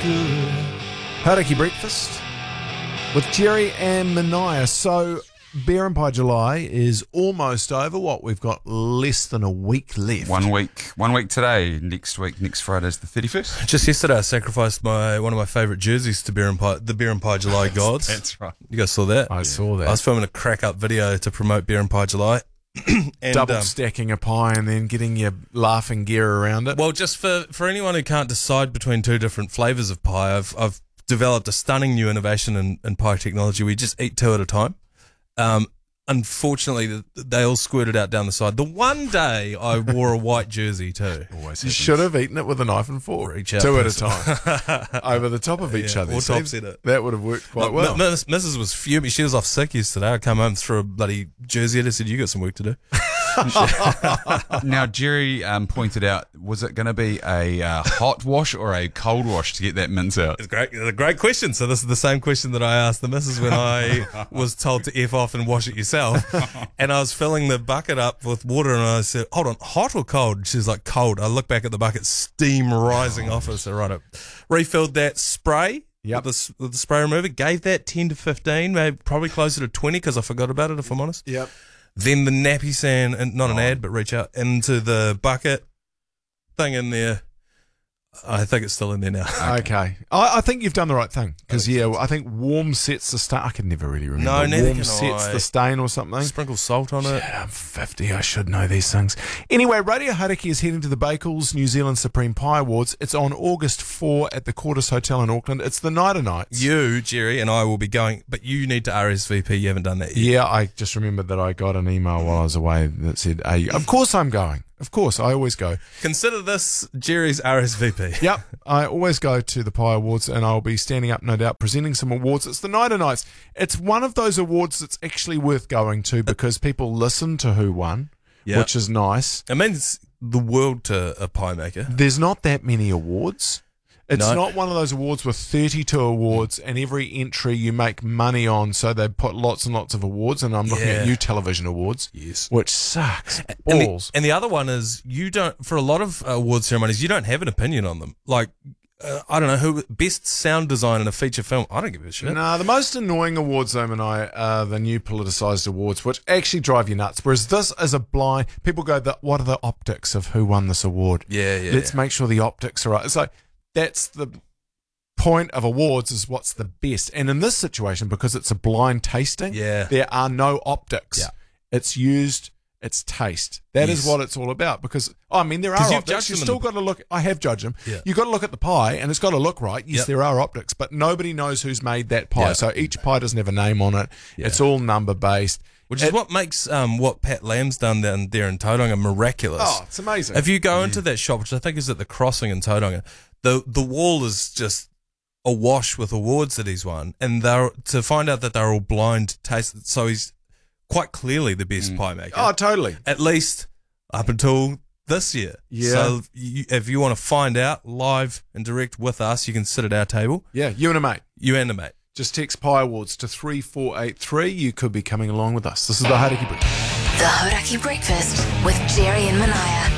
good. Hauraki Breakfast with Jerry and Mania. So, Beer and Pie July is almost over. We've got less than a week left. 1 week. 1 week today. Next Friday's the 31st. Just yesterday, I sacrificed one of my favourite jerseys to the Beer and Pie July gods. That's right. You guys saw that? I saw that. I was filming a crack-up video to promote Beer and Pie July. And, Double stacking a pie and then getting your laughing gear around it. Well, just for anyone who can't decide between two different flavours of pie, I've developed a stunning new innovation in pie technology. We just eat two at a time. Unfortunately, they all squirted out down the side. The one day I wore a white jersey too. You should have eaten it with a knife and fork. Reach out two at a time. Over the top of each other. Or See, topset it. that would have worked quite well. Mrs. was fuming. She was off sick yesterday. I come home, threw a bloody jersey at her, said, "You got some work to do." Now, Jerry pointed out, was it going to be a hot wash or a cold wash to get that mince out? It's great. It's a great question. So this is the same question that I asked the missus when I was told to F off and wash it yourself. And I was filling the bucket up with water and I said, "Hold on, hot or cold?" She's like, "Cold." I look back at the bucket, steam rising off it. So right up. Refilled that spray. Yep. With the spray remover. Gave that 10 to 15, maybe probably closer to 20 because I forgot about it, if I'm honest. Yep. Then the nappy sand, and not an ad, but reach out into the bucket thing in there. I think it's still in there now. Okay. I think you've done the right thing. Because, I think warm sets the stain. I can never really remember. No, neither warm can sets I. the stain or something. Sprinkle salt on it. Yeah, I'm 50. I should know these things. Anyway, Radio Hauraki is heading to the Bakels New Zealand Supreme Pie Awards. It's on August 4 at the Quarters Hotel in Auckland. It's the night of nights. You, Jerry, and I will be going, but you need to RSVP. You haven't done that yet. Yeah, I just remembered that I got an email while I was away that said, of course I'm going. Of course, I always go. Consider this Jerry's RSVP. Yep, I always go to the Pie Awards and I'll be standing up, no doubt, presenting some awards. It's the night of nights. It's one of those awards that's actually worth going to because people listen to who won, which is nice. It means the world to a pie maker. There's not that many awards. It's No. not one of those awards with 32 awards and every entry you make money on, so they put lots and lots of awards, and I'm looking at you television awards, Yes. which sucks And balls. the other one is you don't, for a lot of award ceremonies, you don't have an opinion on them. Like, I don't know, who best sound design in a feature film. I don't give a shit. No, the most annoying awards, though, and are the new politicised awards, which actually drive you nuts. Whereas this is a blind, people go, what are the optics of who won this award? Yeah. Let's make sure the optics are right. It's like, that's the point of awards, is what's the best. And in this situation, because it's a blind tasting, there are no optics. Yeah. It's taste. That is what it's all about. Because, there are you've optics. judged You've them still got to look. I have judged them. Yeah. You've got to look at the pie, and it's got to look right. Yes, Yep. there are optics, but nobody knows who's made that pie. Yeah. So each pie doesn't have a name on it. Yeah. It's all number-based. Which is what makes what Pat Lamb's done down there in Tauranga miraculous. Oh, it's amazing. If you go into that shop, which I think is at the Crossing in Tauranga, the wall is just awash with awards that he's won, and to find out that they're all blind taste, so he's quite clearly the best pie maker. Oh, totally. At least up until this year. Yeah. So if you want to find out live and direct with us, you can sit at our table. Yeah, you and a mate. You and a mate. Just text Pie Awards to 3483. You could be coming along with us. This is the Hauraki Breakfast. The Hauraki Breakfast with Jerry and Mania.